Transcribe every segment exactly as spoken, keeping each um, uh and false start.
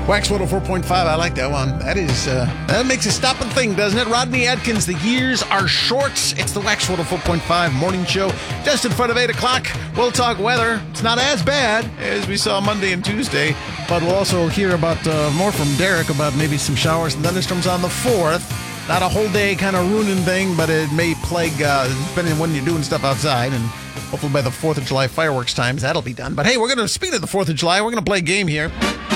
Wax one oh four point five, I like that one. That is, uh, that makes a stop and think, doesn't it? Rodney Adkins, the years are short. It's the Wax one oh four point five morning show. Just in front of eight o'clock, we'll talk weather. It's not as bad as we saw Monday and Tuesday, but we'll also hear about uh, more from Derek about maybe some showers and thunderstorms on the fourth. Not a whole day kind of ruining thing, but it may plague, uh, depending on when you're doing stuff outside, and hopefully by the fourth of July fireworks times, that'll be done. But hey, we're going to, speak of the fourth of July, we're going to play a game here.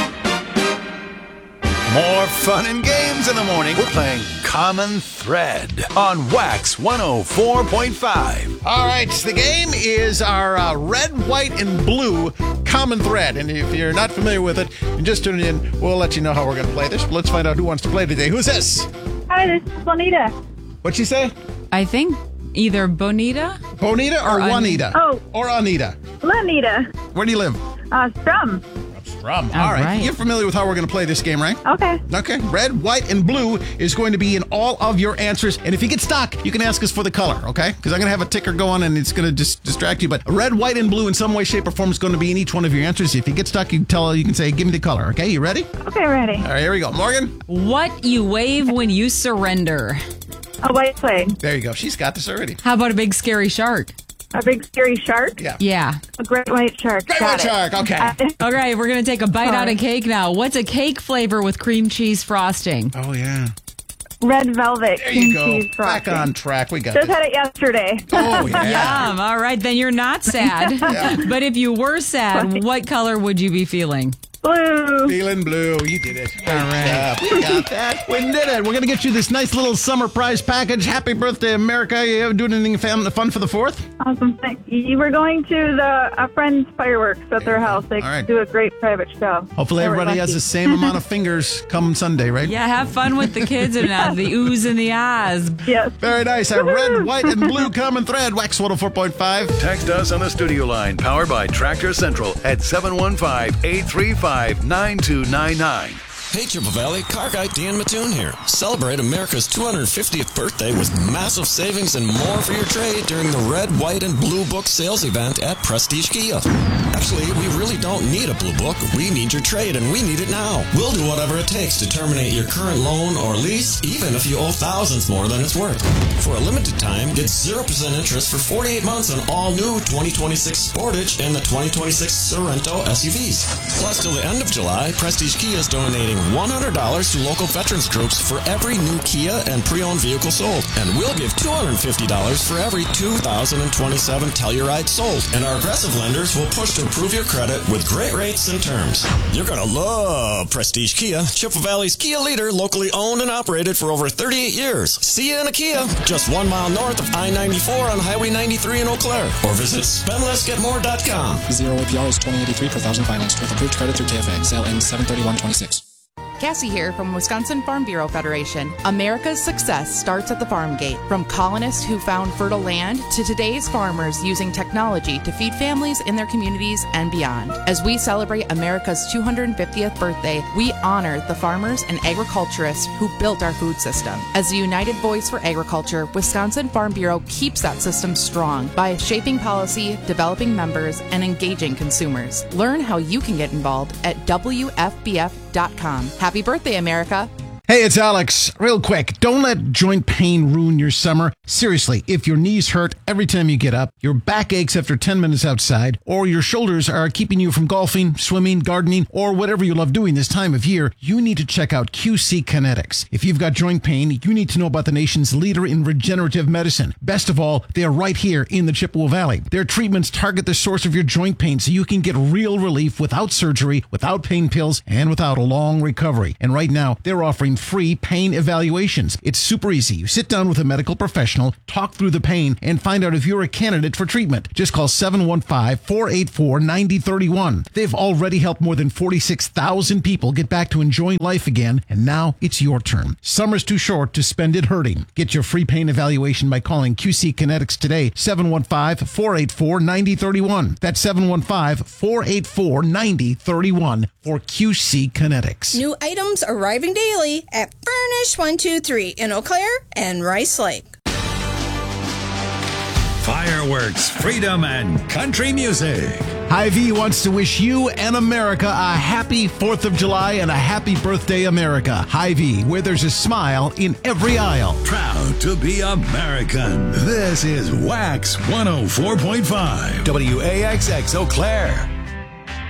More fun and games in the morning. We're playing Common Thread on Wax one oh four point five. All right, the game is our uh, red, white, and blue Common Thread. And if you're not familiar with it, you just tune in. We'll let you know how we're going to play this. But let's find out who wants to play today. Who's this? Hi, this is Bonita. What'd she say? I think either Bonita. Bonita or, or Juanita? Oh. Or Anita? Lanita. Where do you live? Uh, Strum. Rum. All All right. right. You're familiar with how we're going to play this game, right? Okay. Okay. Red, white, and blue is going to be in all of your answers. And if you get stuck, you can ask us for the color, okay? Because I'm going to have a ticker going and it's going to just distract you. But red, white, and blue in some way, shape, or form is going to be in each one of your answers. If you get stuck, you can tell, you can say, give me the color. Okay, you ready? Okay, ready. All right, here we go. Morgan? What you wave when you surrender. A white flag. There you go. She's got this already. How about a big scary shark? A big scary shark. Yeah. Yeah. A great white shark. Great Got white it. shark. Okay. I- All right, we're going to take a bite All out of right. cake now. What's a cake flavor with cream cheese frosting? Oh, yeah. Red velvet. There cream you go. cheese Back frosting. on track. We got Just this. had it yesterday. Oh, yeah. Yum. All right, then you're not sad. Yeah. But if you were sad, what color would you be feeling? Blue. Feeling blue. You did it. All right. We got that. We did it. We're going to get you this nice little summer prize package. Happy birthday, America. You ever doing anything fun, fun for the fourth? Awesome. Thank you. We're going to the a friend's fireworks at their house. They All right. do a great private show. Hopefully They were everybody has lucky. the same amount of fingers come Sunday, right? Yeah, have fun with the kids and uh, the oohs and the ahs. Yes. Very nice. A red, white, and blue common thread. Wax one oh four point five. Text us on the studio line powered by Tractor Central at seven one five, eight three five, nine two nine nine. Hey, Triple Valley, car guy Dan Mattoon here. Celebrate America's two hundred fiftieth birthday with massive savings and more for your trade during the Red, White, and Blue Book sales event at Prestige Kia. Actually, we really don't need a Blue Book. We need your trade, and we need it now. We'll do whatever it takes to terminate your current loan or lease, even if you owe thousands more than it's worth. For a limited time, get zero percent interest for forty-eight months on all new twenty twenty-six Sportage and the twenty twenty-six Sorento S U Vs. Plus, till the end of July, Prestige Kia is donating one hundred dollars to local veterans groups for every new Kia and pre-owned vehicle sold. And we'll give two hundred fifty dollars for every two thousand twenty-seven Telluride sold. And our aggressive lenders will push to improve your credit with great rates and terms. You're going to love Prestige Kia, Chippewa Valley's Kia leader, locally owned and operated for over thirty-eight years. See you in a Kia, just one mile north of I ninety-four on Highway ninety-three in Eau Claire. Or visit spend less get more dot com. Zero A P R is twenty eighty-three per thousand financed with approved credit through K F A. Sale ends seven thirty-one twenty-six. Cassie here from Wisconsin Farm Bureau Federation. America's success starts at the farm gate. From colonists who found fertile land to today's farmers using technology to feed families in their communities and beyond. As we celebrate America's two hundred fiftieth birthday, we honor the farmers and agriculturists who built our food system. As a united voice for agriculture, Wisconsin Farm Bureau keeps that system strong by shaping policy, developing members, and engaging consumers. Learn how you can get involved at W F B F dot com. Happy birthday, America. Hey, it's Alex. Real quick, don't let joint pain ruin your summer. Seriously, if your knees hurt every time you get up, your back aches after ten minutes outside, or your shoulders are keeping you from golfing, swimming, gardening, or whatever you love doing this time of year, you need to check out Q C Kinetics. If you've got joint pain, you need to know about the nation's leader in regenerative medicine. Best of all, they are right here in the Chippewa Valley. Their treatments target the source of your joint pain so you can get real relief without surgery, without pain pills, and without a long recovery. And right now, they're offering free pain evaluations. It's super easy. You sit down with a medical professional, talk through the pain, and find out if you're a candidate for treatment. Just call seven one five, four eight four, nine zero three one. They've already helped more than forty-six thousand people get back to enjoying life again, and now it's your turn. Summer's too short to spend it hurting. Get your free pain evaluation by calling Q C Kinetics today, seven one five, four eight four, nine zero three one. That's seven one five, four eight four, nine zero three one for Q C Kinetics. New items arriving daily at Furnish one two three in Eau Claire and Rice Lake. Fireworks, freedom, and country music. Hy-Vee wants to wish you and America a happy fourth of July and a happy birthday, America. Hy-Vee, where there's a smile in every aisle. Proud to be American. This is Wax one oh four point five. W A X X Eau Claire.